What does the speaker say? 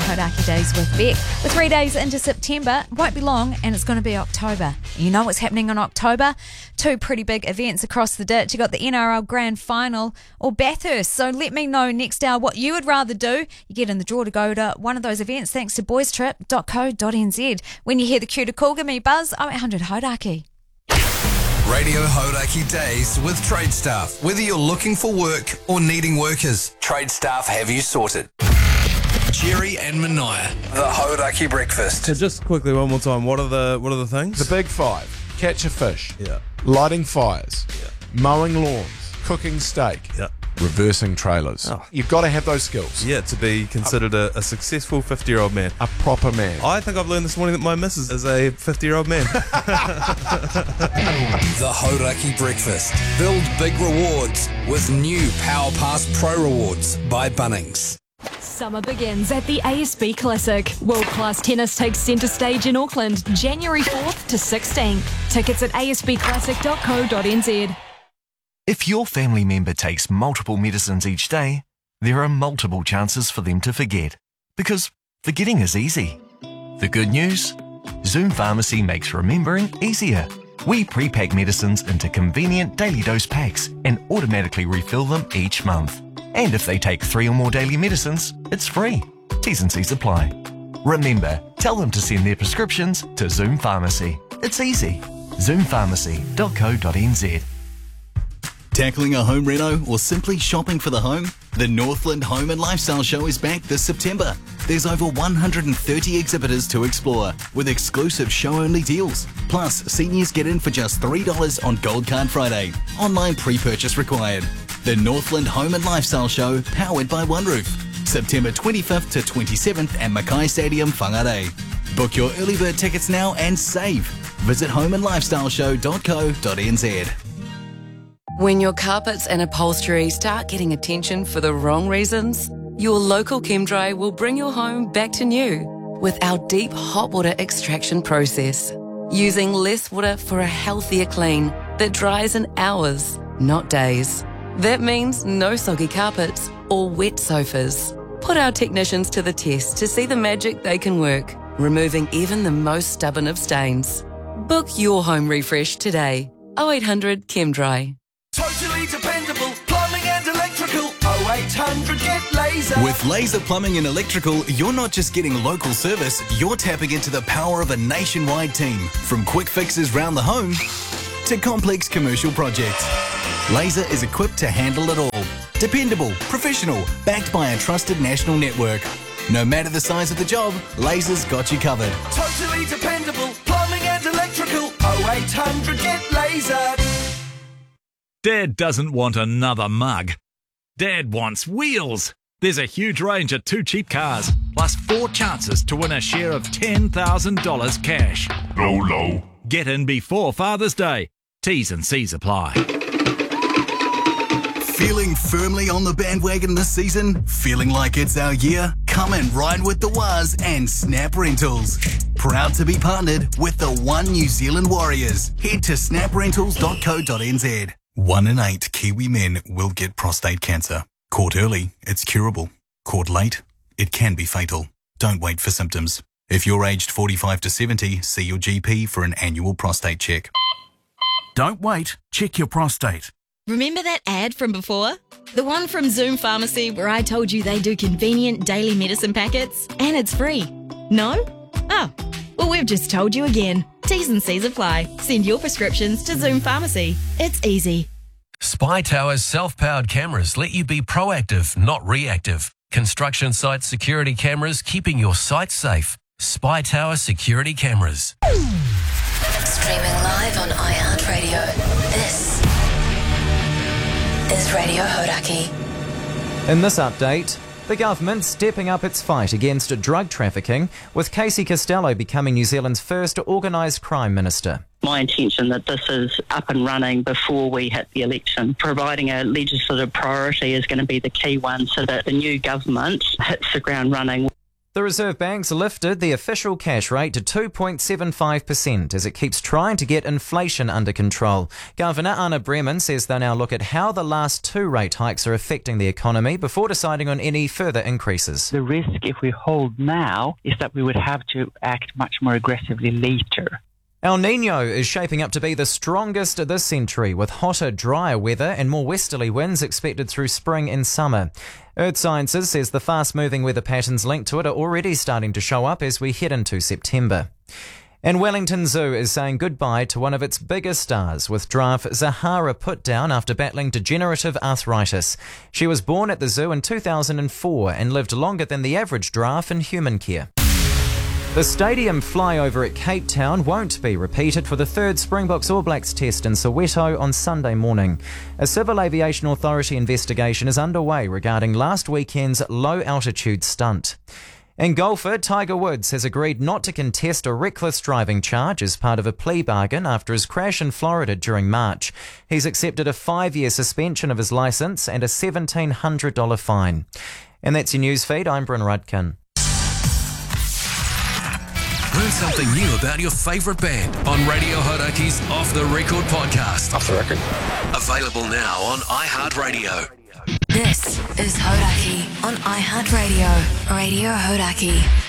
Hodaki Days with Beck. We're 3 days into September, won't be long, and it's going to be October. You know what's happening in October? Two pretty big events across the ditch. You got the NRL Grand Final or Bathurst. So let me know next hour what you would rather do. You get in the draw to go to one of those events thanks to boystrip.co.nz. When you hear the cue to call, give me a buzz, 0800 Hodaki. Radio Hodaki Days with Trade Staff. Whether you're looking for work or needing workers, Trade Staff have you sorted. Jerry and Mania, the Hodaki Breakfast. So just quickly one more time, what are the things? The big five: catch a fish, Yeah. lighting fires, Yeah. mowing lawns, cooking steak, Yeah. reversing trailers. Oh. You've got to have those skills. Yeah, to be considered a successful 50-year-old man. A proper man. I think I've learned this morning that my missus is a 50-year-old man. The Hodaki Breakfast. Build big rewards with new Power Pass Pro Rewards by Bunnings. Summer begins at the ASB Classic. World-class tennis takes centre stage in Auckland, January 4th to 16th. Tickets at asbclassic.co.nz. If your family member takes multiple medicines each day, there are multiple chances for them to forget. Because forgetting is easy. The good news? Zoom Pharmacy makes remembering easier. We pre-pack medicines into convenient daily dose packs and automatically refill them each month. And if they take 3 or more daily medicines, it's free. T's and C's apply. Remember, tell them to send their prescriptions to Zoom Pharmacy. It's easy. Zoompharmacy.co.nz. Tackling a home reno or simply shopping for the home? The Northland Home and Lifestyle Show is back this September. There's over 130 exhibitors to explore with exclusive show-only deals. Plus, seniors get in for just $3 on Gold Card Friday. Online pre-purchase required. The Northland Home and Lifestyle Show, powered by One Roof. September 25th to 27th at Mackay Stadium, Whangarei. Book your early bird tickets now and save. Visit homeandlifestyleshow.co.nz. When your carpets and upholstery start getting attention for the wrong reasons, your local ChemDry will bring your home back to new with our deep hot water extraction process. Using less water for a healthier clean that dries in hours, not days. That means no soggy carpets or wet sofas. Put our technicians to the test to see the magic they can work, removing even the most stubborn of stains. Book your home refresh today. 0800 ChemDry. Totally dependable plumbing and electrical. 0800 get Laser. With Laser Plumbing and Electrical, you're not just getting local service, you're tapping into the power of a nationwide team. From quick fixes round the home to complex commercial projects. Laser is equipped to handle it all. Dependable, professional, backed by a trusted national network. No matter the size of the job, Laser's got you covered. Totally dependable plumbing and electrical. 0800 get Laser. Dad doesn't want another mug. Dad wants wheels. There's a huge range of 2 cheap cars, plus 4 chances to win a share of $10,000 cash. Low. Get in before Father's Day. T's and C's apply. Feeling firmly on the bandwagon this season? Feeling like it's our year? Come and ride with the Waz and Snap Rentals. Proud to be partnered with the One New Zealand Warriors. Head to snaprentals.co.nz. 1 in 8 Kiwi men will get prostate cancer. Caught early, it's curable. Caught late, it can be fatal. Don't wait for symptoms. If you're aged 45 to 70, see your GP for an annual prostate check. Don't wait, check your prostate. Remember that ad from before? The one from Zoom Pharmacy where I told you they do convenient daily medicine packets and it's free. No? Oh, well, we've just told you again. T's and C's apply. Send your prescriptions to Zoom Pharmacy. It's easy. Spy Tower's self-powered cameras let you be proactive, not reactive. Construction site security cameras keeping your site safe. Spy Tower security cameras. Streaming live on iHeartRadio. This is Radio Hodaki. In this update, the government stepping up its fight against drug trafficking, with Casey Costello becoming New Zealand's first organised crime minister. My intention that this is up and running before we hit the election. Providing a legislative priority is going to be the key one so that the new government hits the ground running. The Reserve Bank's lifted the official cash rate to 2.75% as it keeps trying to get inflation under control. Governor Anna Bremen says they'll now look at how the last 2 rate hikes are affecting the economy before deciding on any further increases. The risk, if we hold now, is that we would have to act much more aggressively later. El Niño is shaping up to be the strongest this century, with hotter, drier weather and more westerly winds expected through spring and summer. Earth Sciences says the fast-moving weather patterns linked to it are already starting to show up as we head into September. And Wellington Zoo is saying goodbye to one of its biggest stars, with giraffe Zahara put down after battling degenerative arthritis. She was born at the zoo in 2004 and lived longer than the average giraffe in human care. The stadium flyover at Cape Town won't be repeated for the 3rd Springboks All Blacks test in Soweto on Sunday morning. A Civil Aviation Authority investigation is underway regarding last weekend's low-altitude stunt. In golfer, Tiger Woods has agreed not to contest a reckless driving charge as part of a plea bargain after his crash in Florida during March. He's accepted a 5-year suspension of his licence and a $1,700 fine. And that's your news feed. I'm Bryn Rudkin. Learn something new about your favourite band on Radio Horaki's Off the Record podcast. Off the record. Available now on iHeartRadio. This is Hodaki on iHeartRadio. Radio Hodaki.